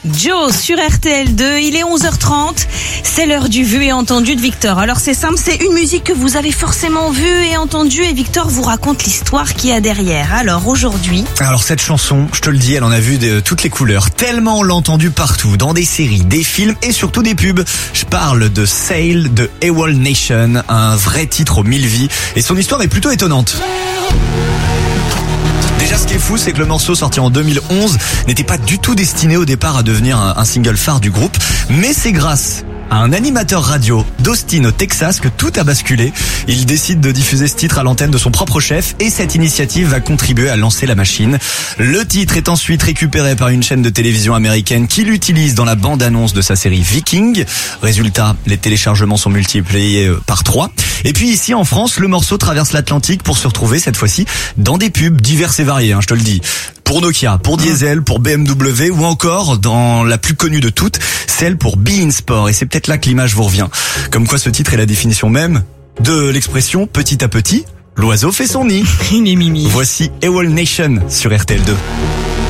Joe sur RTL2, il est 11h30, c'est l'heure du vu et entendu de Victor. Alors c'est simple, c'est une musique que vous avez forcément vue et entendue et Victor vous raconte l'histoire qu'il y a derrière. Alors aujourd'hui... Alors cette chanson, je te le dis, elle en a vu de toutes les couleurs, tellement on l'a entendue partout, dans des séries, des films et surtout des pubs. Je parle de Sail de AWOL Nation, un vrai titre aux 1000 vies et son histoire est plutôt étonnante. Déjà, ce qui est fou, c'est que le morceau sorti en 2011 n'était pas du tout destiné au départ à devenir un single phare du groupe, mais c'est grâce à un animateur radio d'Austin au Texas que tout a basculé. Il décide de diffuser ce titre à l'antenne de son propre chef et cette initiative va contribuer à lancer la machine. Le titre est ensuite récupéré par une chaîne de télévision américaine qui l'utilise dans la bande-annonce de sa série Viking. Résultat, les téléchargements sont multipliés par 3. Et puis ici en France, le morceau traverse l'Atlantique pour se retrouver cette fois-ci dans des pubs diverses et variées, je te le dis. Pour Nokia, pour Diesel, pour BMW ou encore, dans la plus connue de toutes, celle pour Bein Sport. Et c'est peut-être là que l'image vous revient. Comme quoi ce titre est la définition même de l'expression petit à petit, l'oiseau fait son nid. Il est mimi. Voici AWOL Nation sur RTL2.